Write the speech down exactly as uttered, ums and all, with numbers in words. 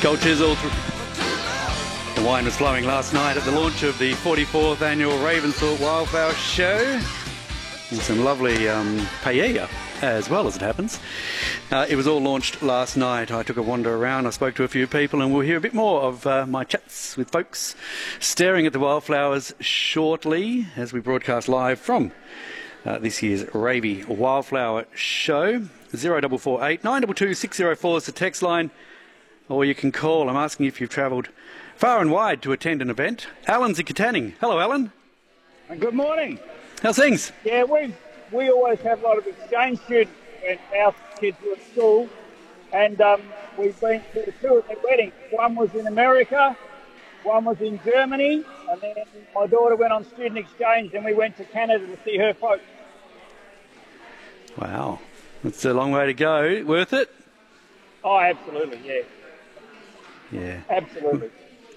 Gold Chisel. The wine was flowing last night at the launch of the forty-fourth annual Ravensthorpe Wildflower Show. And some lovely um, paella as well, as it happens. Uh, it was all launched last night. I took a wander around, I spoke to a few people, and we'll hear a bit more of uh, my chats with folks staring at the wildflowers shortly as we broadcast live from uh, this year's Ravy Wildflower Show. zero four four eight, nine two two, six zero four is the text line, or you can call. I'm asking if you've travelled far and wide to attend an event. Alan's in Katanning. Hello, Alan. Good morning. How's things? Yeah, we we always have a lot of exchange students when our kids were at school, and um, we've been to two of their weddings. One was in America, one was in Germany, and then my daughter went on student exchange, and we went to Canada to see her folks. Wow, that's a long way to go. Worth it? Oh, absolutely, yeah. Yeah. Absolutely.